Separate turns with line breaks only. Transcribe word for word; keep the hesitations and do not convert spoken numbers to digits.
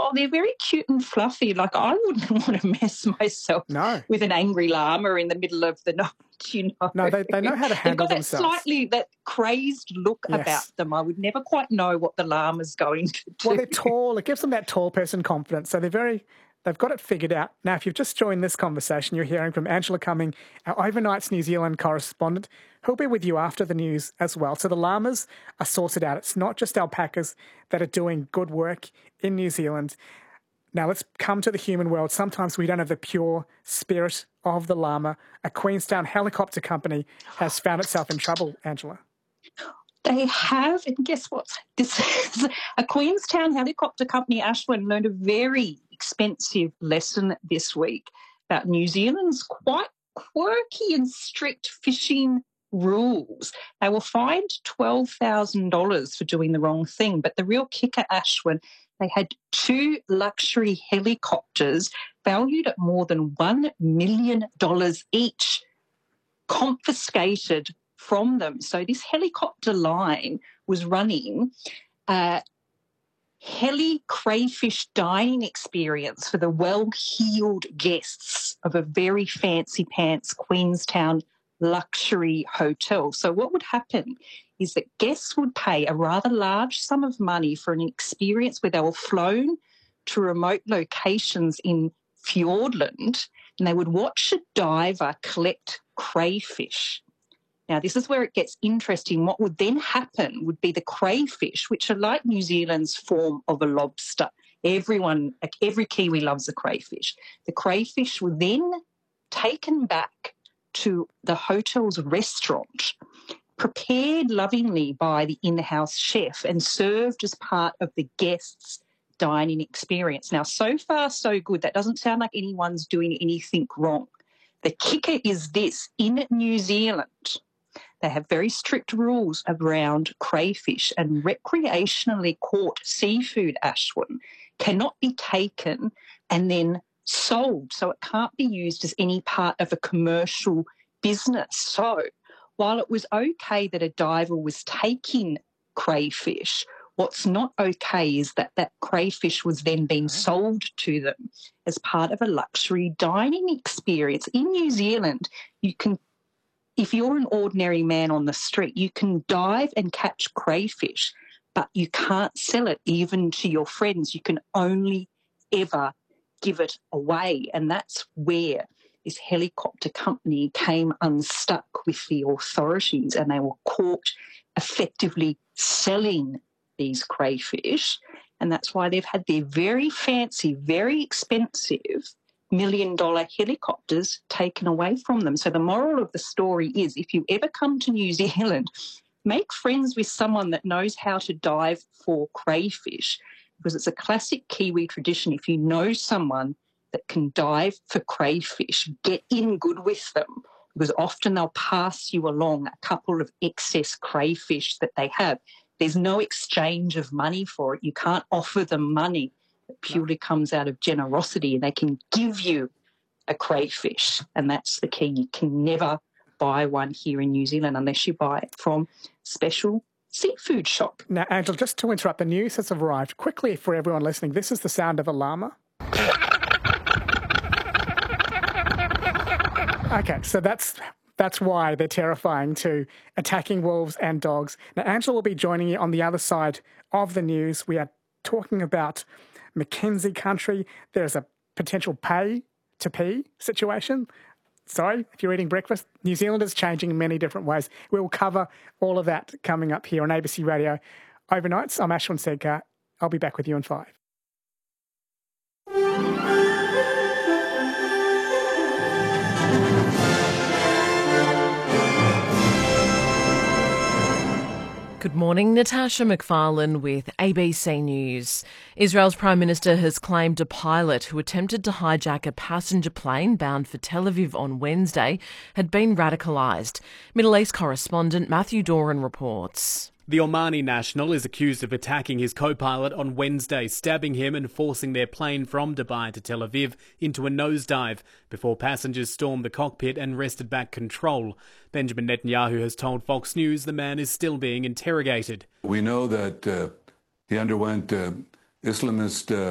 Oh, they're very cute and fluffy. Like, I wouldn't want to mess myself
No.
with an angry llama in the middle of the night, you know.
No, they, they know how to handle
They've got
themselves.
that slightly, that crazed look
Yes.
about them. I would never quite know what the llama's going to do.
Well, they're tall. It gives them that tall person confidence. So they're very, they've got it figured out. Now, if you've just joined this conversation, you're hearing from Angela Cumming, our Overnights New Zealand correspondent, who'll be with you after the news as well. So the llamas are sorted out. It's not just alpacas that are doing good work in New Zealand. Now, let's come to the human world. Sometimes we don't have the pure spirit of the llama. A Queenstown helicopter company has found itself in trouble, Angela.
They have, and guess what? This is a Queenstown helicopter company, Ashwin, learned a very expensive lesson this week about New Zealand's quite quirky and strict fishing rules. They were fined twelve thousand dollars for doing the wrong thing, but the real kicker, Ashwin, they had two luxury helicopters valued at more than one million dollars each confiscated from them. So this helicopter line was running a heli crayfish dining experience for the well-heeled guests of a very fancy pants Queenstown luxury hotel. So what would happen is that guests would pay a rather large sum of money for an experience where they were flown to remote locations in Fiordland and they would watch a diver collect crayfish. Now, this is where it gets interesting. What would then happen would be the crayfish, which are like New Zealand's form of a lobster. Everyone, every Kiwi loves a crayfish. The crayfish were then taken back to the hotel's restaurant, prepared lovingly by the in-house chef and served as part of the guests' dining experience. Now, so far, so good. That doesn't sound like anyone's doing anything wrong. The kicker is this: in New Zealand, they have very strict rules around crayfish, and recreationally caught seafood, Ashwin, cannot be taken and then sold. So it can't be used as any part of a commercial business. So while it was okay that a diver was taking crayfish, what's not okay is that that crayfish was then being sold to them as part of a luxury dining experience. In New Zealand, you can, if you're an ordinary man on the street, you can dive and catch crayfish, but you can't sell it even to your friends. You can only ever give it away. And that's where this helicopter company came unstuck with the authorities, and they were caught effectively selling these crayfish. And that's why they've had their very fancy, very expensive million-dollar helicopters taken away from them. So the moral of the story is, if you ever come to New Zealand, make friends with someone that knows how to dive for crayfish, because it's a classic Kiwi tradition. If you know someone that can dive for crayfish, get in good with them, because often they'll pass you along a couple of excess crayfish that they have. There's no exchange of money for it. You can't offer them money. It purely comes out of generosity, and they can give you a crayfish, and that's the key. You can never buy one here in New Zealand unless you buy it from special seafood shop.
Now, Angela, just to interrupt, the news has arrived. Quickly, for everyone listening, this is the sound of a llama. Okay, so that's that's why they're terrifying to attacking wolves and dogs. Now, Angela will be joining you on the other side of the news. We are talking about Mackenzie country. There's a potential pay to pee situation. Sorry, if you're eating breakfast, New Zealand is changing in many different ways. We'll cover all of that coming up here on A B C Radio Overnights. I'm Ashwin Sedkar. I'll be back with you in five.
Good morning, Natasha McFarlane with A B C News. Israel's Prime Minister has claimed a pilot who attempted to hijack a passenger plane bound for Tel Aviv on Wednesday had been radicalised. Middle East correspondent Matthew Doran reports.
The Omani national is accused of attacking his co-pilot on Wednesday, stabbing him and forcing their plane from Dubai to Tel Aviv into a nosedive before passengers stormed the cockpit and wrested back control. Benjamin Netanyahu has told Fox News the man is still being interrogated.
We know that uh, he underwent uh, Islamist uh